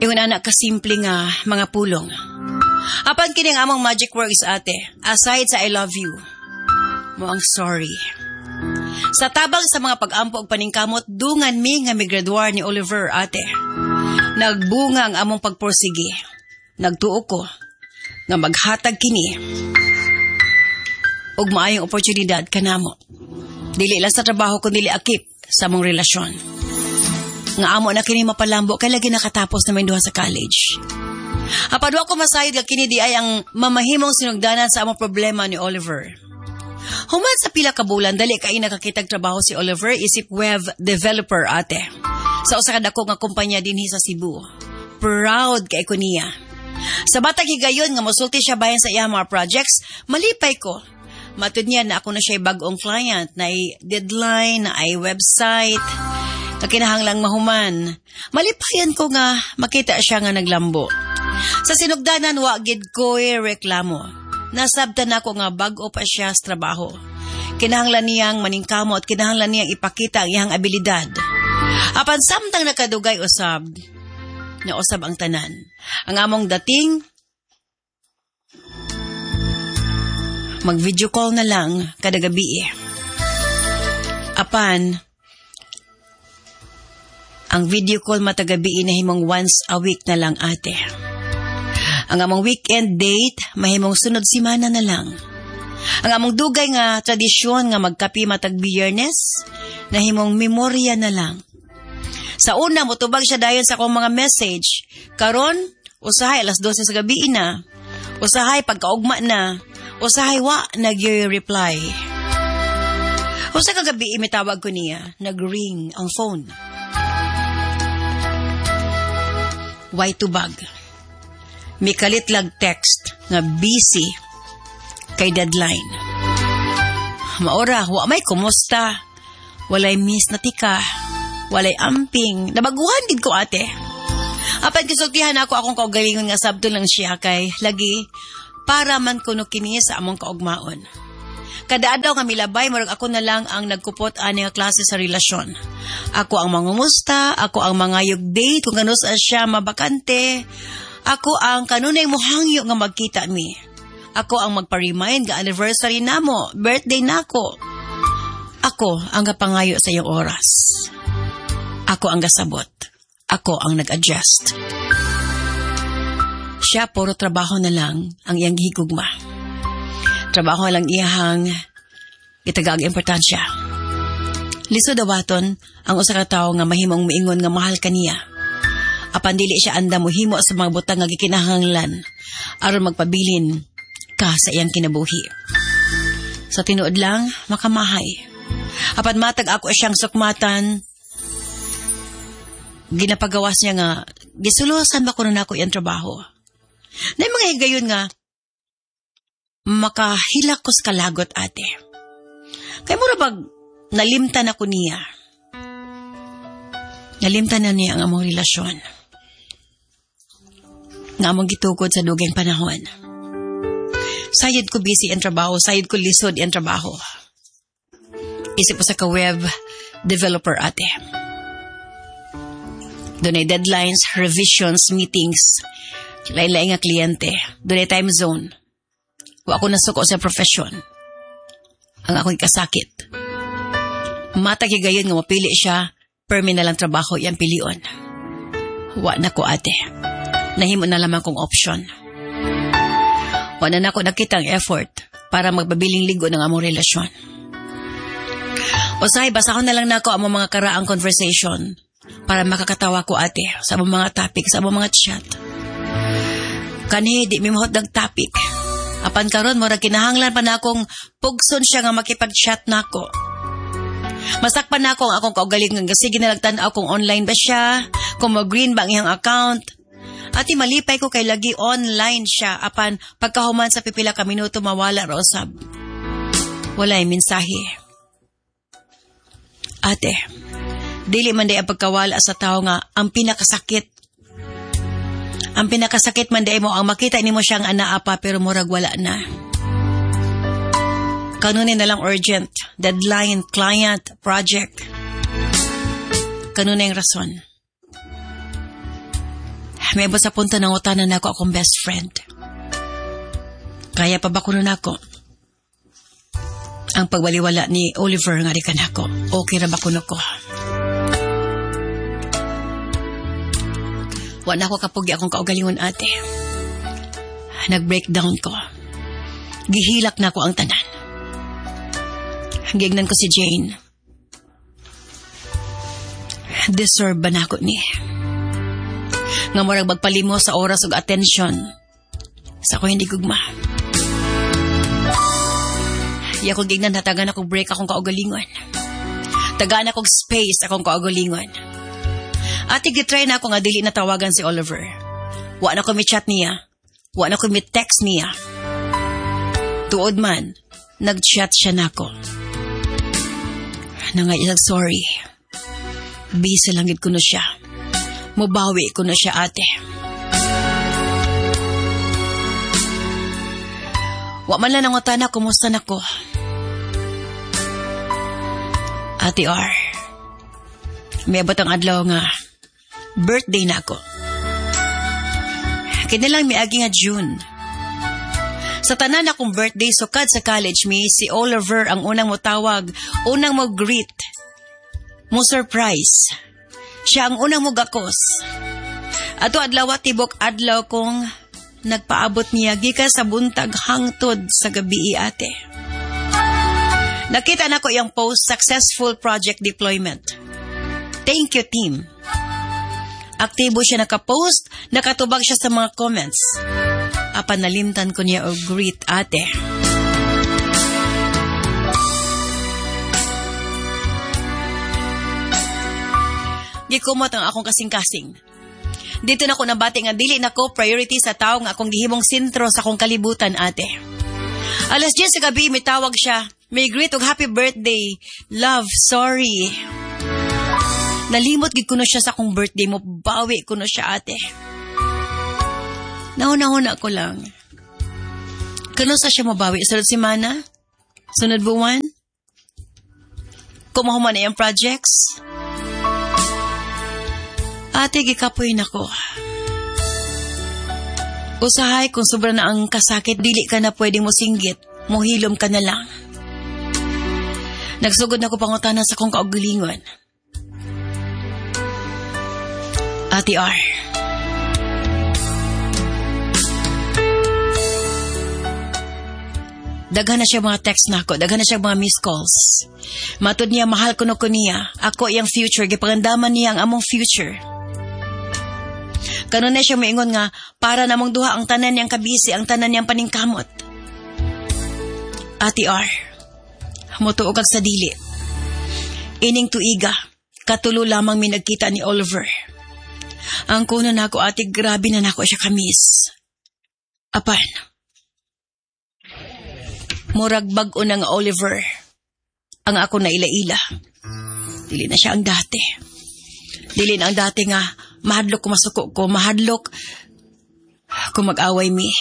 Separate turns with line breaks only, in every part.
Ingon anak kasimple nga mga pulong. Apan kining among magic words ate, aside sa I love you, mo ang sorry. Sa tabang sa mga pag-ampo og paningkamot, dungan mi nga migraduar ni Oliver ate. Nagbunga ang among pagporsige. Nagtuo ko nga maghatag kini og maayong oportunidad kanamo. Dili lang sa trabaho kundi akip sa among relasyon. Nga amo na kini mapalambo kay lagi nakatapos na may duha sa college. Apadwa ko masayod nga kini di ay ang mamahimong sinugdanan sa among problema ni Oliver. Human sa pila ka bulan dali kay nakakitag trabaho si Oliver isip web developer ate. Sa usa ka dako nga kumpanya dinhi sa Cebu. Proud kay ko niya. Sa batang higayon nga mosulti siya bayan sa iyang mga projects, malipay ko. Matud niya na ako na siya bag-ong client, na ay deadline, na ay website, na kinahanglang mahuman. Malipayan ko nga makita siya nga naglambo. Sa sinugdanan, wagid ko reklamo. Nasabtan ako nga bag-o pa siya sa trabaho. Kinahanglan niyang maningkamo at kinahanglan niyang ipakita ang iyang abilidad. Apan samtang nakadugay usab, na usab ang tanan. Ang among dating, mag-video call na lang kada gabi. Apan, ang video call matagabi na himong once a week na lang ate. Ang among weekend date, mahimong sunod simana na lang. Ang among dugay nga tradisyon nga magkapi matag Biyernes, na himong memorya na lang. Sa una, mutubag siya dayon sa akong mga message. Karon, usahay alas 12 sa gabi na. Usahay pagkaugma na. Usahay wa nag-reply. Usa ka gabi imitawag ko niya, nag-ring ang phone. Why tubag? May kalitlag text nga busy kay deadline. Maora, wa may kumusta. Walay miss na tika. Walay amping. Nabaguhan gid ko ate. Apan kisultihan ako akong kaugalingon nga sabto lang siya kay lagi para man kuno kini sa among kaugmaon. Kada adlaw nga milabay murag ako na lang ang nagkupot ani nga klase sa relasyon. Ako ang mangumusta, ako ang mangayog date kung ganus siya mabakante. Ako ang kanunay mohangyo nga magkita mi. Ako ang magpa-remind nga anniversary namo, birthday nako. Ako ang gapangayo sa iyong oras. Ako ang gasabot. Ako ang nag-adjust. Siya puro trabaho na lang ang iyang gihigugma. Trabaho lang iyang itagag importansya. Lisod dawaton ang usa ka tawo nga mahimong miingon nga mahal kaniya. Apan dili siya anda mohimo sa mga butang nga gikinahanglan aron magpabilin ka sa iyang kinabuhi. Sa tinuod lang makamahay. Apan matag ako siyang sukmatan, ginapagawas niya nga gisulusan ba kuno nako iyang trabaho. Na mga higayon nga makahilak ko sa kalagot ate. Kay mura bag nalimtan ako niya. Nalimtan na niya ang among relasyon. Nga among gitukod sa dugay panahon. Sayod ko busy ang trabaho, sayod ko lisod ang trabaho. Isip ko sa ka-web developer ate. Doon ay deadlines, revisions, meetings, lain-lain nga kliyente. Doon ay time zone. Wa ako nasuko sa profession. Ang ako'y kasakit. Matagigayon nga mapili siya, permanent lang trabaho, iyang pilion. Wa na ko ate. Nahimo na lamang kong option. Wa na ko nakitang effort para magpabiling ligo ng among relasyon. Usahay, basa ko na lang nako ang mga karaang conversation para makakatawa ko ate sa among mga topic, sa among mga chat. Kanhi, di mimahot ng topic. Apan karon mura kinahanglan pa na akong pugson siya nga makipag-chat nako. Masakpan na ako ang akong kaugalingon nga sige na nagtan-aw kung online ba siya, kung mag-green ba ang iyang account. Ati malipay ko kay lagi online siya apan pagkahuman sa pipila ka minuto mawala ra usab. Walay mensahe. Ate, dili man day ang pagkawala sa tao nga ang pinakasakit. Ang pinakasakit man day mo ang makita nimo siyang anaa pa pero murag wala na. Kanunin na lang urgent, deadline, client, project. Kanunin yung rason. May ba sa punta ng utanan na ako akong best friend. Kaya pa ba kuno nako? Ang pagbaliwala ni Oliver nga di ka nako. Okay ra ba kuno ko? Wala ako kapugi akong kaugalingon ate. Nag-breakdown ko. Gihilak na ko ang tanan. Gignan ko si Jane. Deserve ba na ako ni? Nga morag magpalimo sa oras ug atensyon sa ko hindi gugma. Iya ko gignan natagan akong break akong kaugalingon. Tagaan akong space akong kaugalingon. Ate gitry na ako nga dili na tawagan si Oliver. Wa na ko mi-chat niya. Wa na ko mi-text niya. Tuod man, nag-chat siya nako. Nangayag sorry. Bisa lang gid ko na siya. Mubawi ko na siya ate. Wa man lang nangutana kumusta na ko. Ate R, may batang adlaw nga birthday na ako. Kinilang miagi nga June. Sa tanan akong birthday sukad sa college mi, si Oliver ang unang mo tawag, unang mo greet, mo surprise. Siya ang unang mo gakos. Ato adlaw tibok adlaw kong nagpaabot niya gikan sa buntag hangtod sa gabi ate. Nakita na ko yung post, successful project deployment. Thank you, team. Aktibo siya nakapost, nakatubag siya sa mga comments. Apanalimtan ko niya o greet ate. Gikumot ang akong kasing-kasing. Dito na ko nabati nga dili na ko priority sa tao nga akong gihimong sentro sa akong kalibutan ate. Alas 10 sa gabi, may tawag siya. May greet og happy birthday. Love, sorry. Nalimot gid ko na siya sa akong birthday mo. Bawi ko na siya ate. Nahuna-huna ko lang. Kano sa siya mabawi? Sunod simana? Sunod buwan? Kumahuman na yung projects? Ate, gikapoy na ko. Usahay kung sobra na ang kasakit, dili ka na pwede mo singgit. Muhilom ka na lang. Nagsugod na ko pangutana sa kong kaugalingon. Ate R. Daghan na siya mga text na ako. Daghan na siya mga missed calls. Matod niya, mahal ko niya. Ako iyang future. Gipagandaman niya ang among future. Kanon na siya maingon nga, para namang duha ang tanan niyang kabisi, ang tanan niyang paningkamot. Ate R. Mutuog kag sa dili. Ining tuiga, katulo lamang mi nagkita ni Oliver. Ang kuno nako ate, grabe na nako siya kamis. Apan, murag bag-o na nga Oliver. Ang ako na ila-ila. Dili na siya ang dati. Dili na ang dati nga, mahadlok ko masuko ko, mahadlok kung mag-away mi.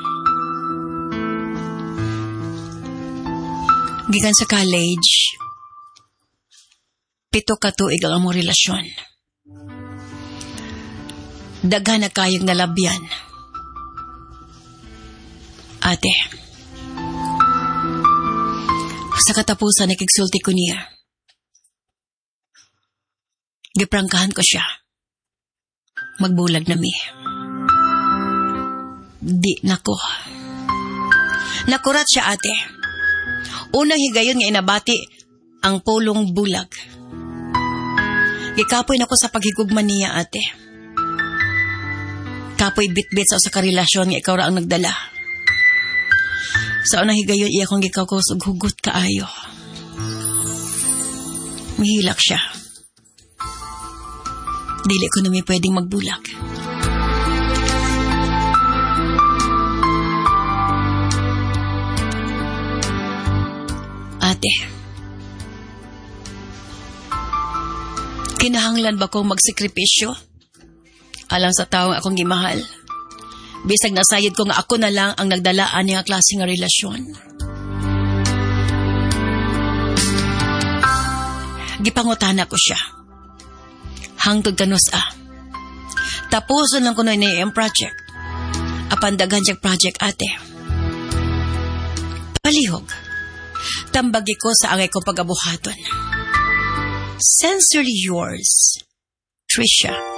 Gikan sa college, 7 ka tuig ang among relasyon. Daghan na kayang nalabyan. Ate, sa katapusan nakigsulti ko niya. Giprangkahan ko siya. Magbulag na mi. Di nako. Nakurat siya ate. Unang higayon nga inabati ang pulong bulag. Gikapoy na ko sa paghigugman niya ate. Kapoy bit-bit sa karelasyon nga ikaw ra ang nagdala. Sa unang higayon iya kong gikakos og hugot kaayo. Mihilak siya. Dili ko na may pwedeng magbulag. Ate, kinahanglan ba kong magsekripisyo alang sa taong akong gimahal? Bisag nasayid ko nga ako na lang ang nagdalaan niya klase nga relasyon. Gipangutana ko siya. Hangtod kanus Tapuson lang kuno ni ang project. Apan daghan siyang project ate. Palihog. Tambagi ko sa angay kong pag-abuhaton. Sincerely yours, Trisha.